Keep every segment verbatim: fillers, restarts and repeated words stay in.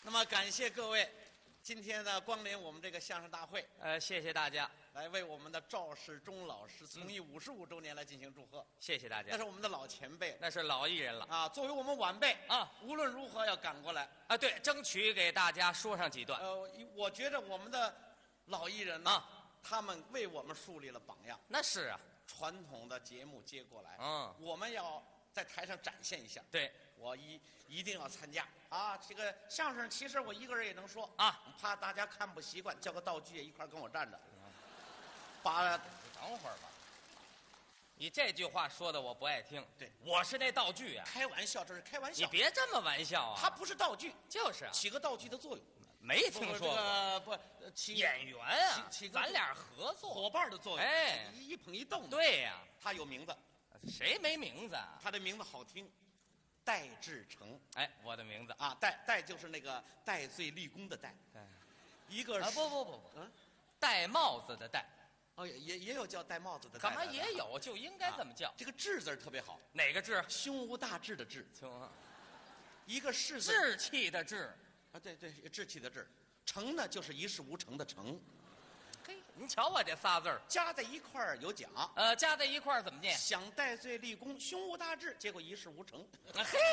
那么感谢各位今天呢光临我们这个相声大会， 呃，谢谢大家， 来为我们的赵世忠老师从艺五十五周年来进行祝贺。 谢谢大家那是。我们的老前辈那是老艺人了啊，作为我们晚辈啊， 无论如何要赶过来。 啊！对，争取给大家说上几段。 呃，我觉得我们的老艺人呢， 啊他们为我们树立了榜样， 那是啊， 传统的节目接过来， 嗯， 我们要在台上展现一下。 对我一一定要参加啊！这个相声其实我一个人也能说啊， 怕大家看不习惯，叫个道具也一块儿跟我站着，把等会儿吧。你这句话说的我不爱听。 对， 我是那道具啊！ 开玩笑，这是开玩笑。 你别这么玩笑啊！ 它不是道具， 就是啊， 起个道具的作用。 没听说过。 不这个不呃起演员啊， 起起个咱俩合作。 伙伴的作用。 哎一一捧一动。， 对呀、 他有名字， 谁没名字啊？ 他的名字好听，戴志诚哎，我的名字啊，戴戴就是那个戴罪立功的戴， 哎一个啊， 是不不不不， 嗯， 戴帽子的戴， 哦也也也有叫戴帽子的戴干的， 嘛也有，就应该这么叫。 啊这个志字儿特别好， 哪个志？ 胸无大志的志， 行啊， 一个士字志气的志。 啊，对对，志气的志，诚呢就是一事无成的成， 嘿，您瞧我这仨字儿， 加在一块儿有奖。 呃，加在一块儿怎么念？ 想戴罪立功，胸无大志，结果一事无成， 啊嘿，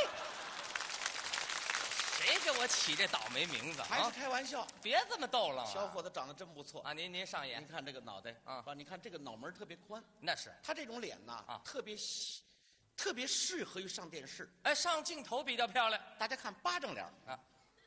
谁给我起这倒霉名字还是啊？ 开玩笑。 别这么逗了， 小伙子长得真不错啊！您您上您眼， 看这个脑袋啊吧，你看这个脑门儿特别宽， 那是他这种脸呐啊特别细特别适合于上电视。 哎，上镜头比较漂亮大家看巴掌脸儿啊，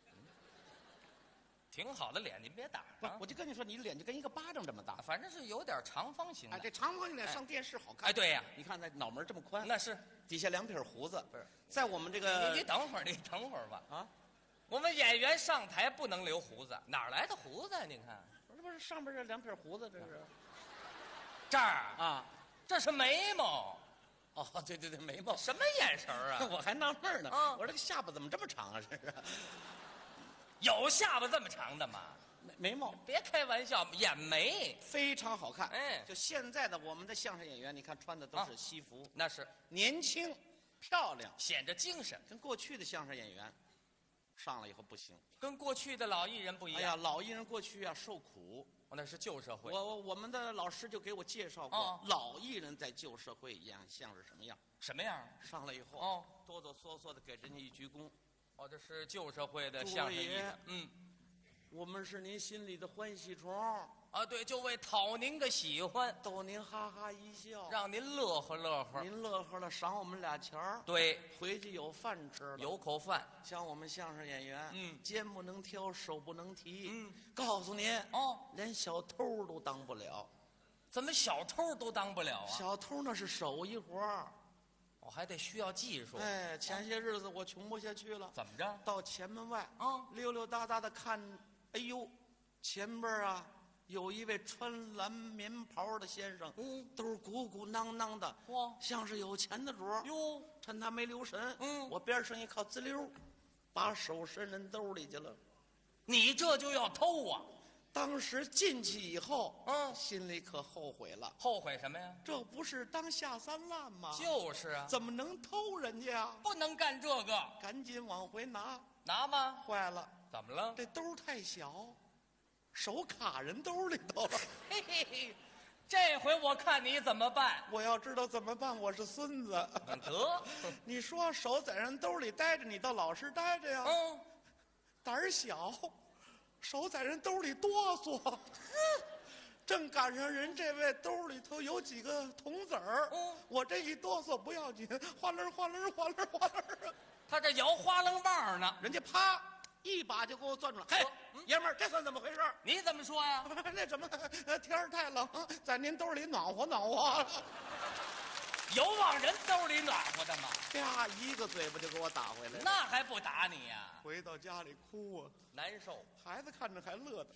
挺好的脸，您别打不啊， 我就跟你说，你脸就跟一个巴掌这么大。 反正是有点长方形的。 哎，这长方形脸上电视好看。 哎，对呀， 你看那脑门儿这么宽， 那是。 底下两撇胡子， 不是在我们这你个你等会儿，你等会儿吧。 啊， 我们演员上台不能留胡子，哪儿来的胡子啊？您看不是不是上边这两撇胡子，这是这儿， 啊。 这是眉毛， 哦，对对对，眉毛。 什么眼神儿啊？ 我还纳闷儿呢， 啊我说这个下巴怎么这么长啊？这是有下巴这么长的吗？ 眉眉毛别开玩笑，眼眉非常好看。 哎就现在的我们的相声演员，你看穿的都是啊西服， 那是年轻漂亮， 显着精神， 跟过去的相声演员上了以后不行。 跟过去的老艺人不一样。 哎呀，老艺人过去啊受苦， 哦那是旧社会。 我我我们的老师就给我介绍过， 哦老艺人在旧社会演相是什么样。 什么样？ 上来以后， 哦哆哆嗦嗦的给人家一鞠躬， 哦，这是旧社会的诸相声艺位人。嗯， 我们是您心里的欢喜虫， 啊，对，就为讨您个喜欢， 逗您哈哈一笑， 让您乐呵乐呵。 您乐呵了，赏我们俩钱儿， 对， 回去有饭吃了。 有口饭。 像我们相声演员， 嗯肩不能挑，手不能提， 嗯， 告诉您， 哦， 连小偷都当不了。 怎么小偷都当不了啊？ 小偷那是手艺活儿。 我还得需要技术。 哎，前些日子我穷不下去了， 怎么着？ 到前门外， 啊溜溜达达的看，哎呦，前边啊有一位穿蓝棉袍的先生， 嗯兜鼓鼓囊囊的， 哇像是有钱的主儿。 哟， 趁他没留神， 嗯我边上一靠，滋溜，把手伸人兜里去了。 你这就要偷啊？ 当时进去以后， 嗯心里可后悔了， 后悔什么呀？ 这不是当下三滥吗？ 就是啊， 怎么能偷人家呀？ 不能干这个。 赶紧往回拿， 拿吗？ 坏了， 怎么了？ 这兜太小，手卡人兜里头了。 嘿嘿嘿，这回我看你怎么办。 我要知道怎么办，我是孙子。 得， 你说手在人兜里待着，你倒老实待着呀。 嗯， 胆儿小，手在人兜里哆嗦。正赶上人这位兜里头有几个铜子儿， 嗯我这一哆嗦不要紧，哗楞哗楞哗楞哗楞， 他这摇花楞棒呢。 人家啪一把就给我攥住了。嘿， 嗯爷们儿，这算怎么回事？ 你怎么说呀？ 那什么，呃天儿太冷，在您兜里暖和暖和。 有往人兜里暖和的吗？ 啪，一个嘴巴就给我打回来了。 那还不打你呀？ 回到家里哭啊， 难受。 孩子看着还乐的。